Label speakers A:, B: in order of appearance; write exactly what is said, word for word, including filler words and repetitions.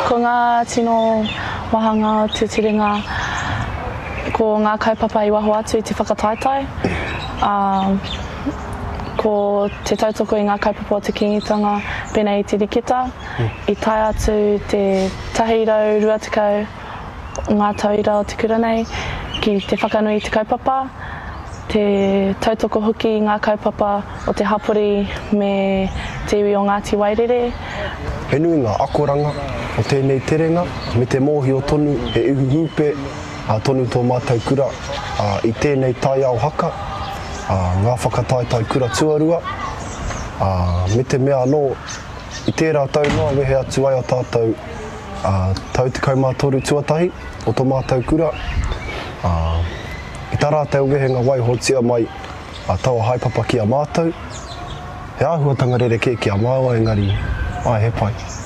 A: Ko ngā tino wahanga o te tiringa, ko ngā kaupapa i waho atu i te whakataetai. Um, ko te tautoko i ngā kaupapa o te kingitanga pēnei i te rikita. Mm. I tae atu te tahirau, ruatikau, ngā tauira o te kura nei, ki te whakanui i te kaupapa. Te tautoko hoki i ngā kaupapa o te hapori me te iwi o Ngāti Wairere.
B: He nui ngā akoranga o tēnei terenga, me te mōhi o tonu e uhuhupe a tonu tō mātou kura a, i tēnei tai ao haka, a, ngā whakataetai kura tuarua, a, me te mea anō i tērā tau noa wehe atu ai a tātou a, tau te kaumātoru tuatahi o tō mātou kura. A, I tā rātou wehenga waihotia mai a taua haipapa ki a mātou. He āhuatanga rere ke ki a māua, engari, ai he pai.